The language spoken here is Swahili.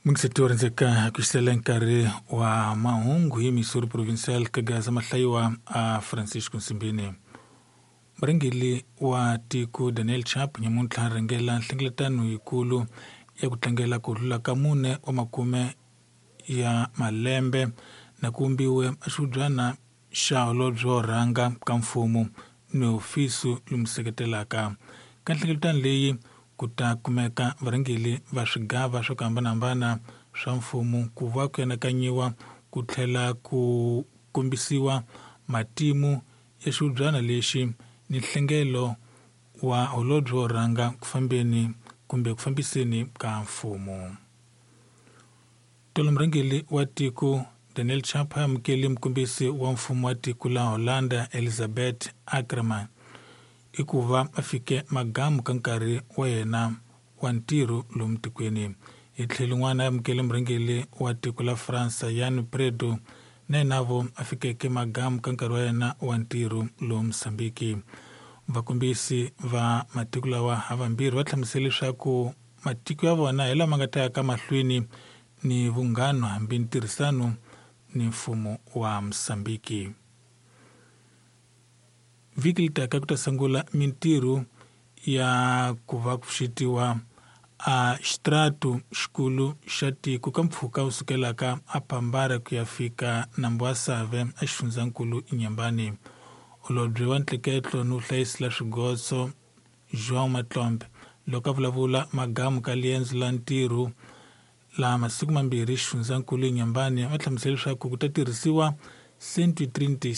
Mungsetorenzeka kuxelenkari wa mahungu hi Missouri Provincial kagaza mahlayiwa a Francisco Nsimbini. Murengeli wa tiko Daniel Chapo nyamuntlha rengela nhlengeletano yikulu ya kutlangela ku hlula ka mune wa makume ya malembe na kumbiwe axubyana xa holobye wo rhanga ka mfumo ni ofisu lomuseketelaka ka nhlengeletano leyi ku ta kumeka varengeli va swigava swo hambanahambana swa mfumo ku va ku anakanyiwa ku tlhela ku kombisiwa matimu ya xiubyana lexi ni nhlengelo wa holobye wo rhanga ku fambeni kumbe ku fambiseni ka mfumo. Tolo murengeli wa tiko Daniel Chapo amukeli mukombisi wa mfumo wa tiko la Hollanda Elizabeth Ackerman i ku va a fike magamu ka nkarhi wa yena wa ntirho lomu tikweni. Hi tlhelo n'wana ya amukeli murengeli wa tiko la France Jan Predo na yenavo a fikeke magamu ka nkarhi wa yena wa ntirho lomu Mosambiki. Vakombisi va matiko lawa havambirhi va hlamusele leswaku matiko ya vona hi lama nga ta yaka mahlweni ni vunghano hambi ntirhisano ni mfumo wa Mosambiki. Vhiki litaka ku ta sungula mintirho ya ku va ku xitiwa a xitrato xikulu xa tiko ka mpfhuka wu sukelaka a Pambara ku ya fika nambu wa Save a xifundzankulu Inyambani. Holobye wa ntleketlo no hlayisi la swigotso João Matlombe loko a vulavula magamu ka liendzo la ntirho la masiku mambirhi xifundzankulu Inyambani va hlamusele leswaku ku ta tirhisiwa 136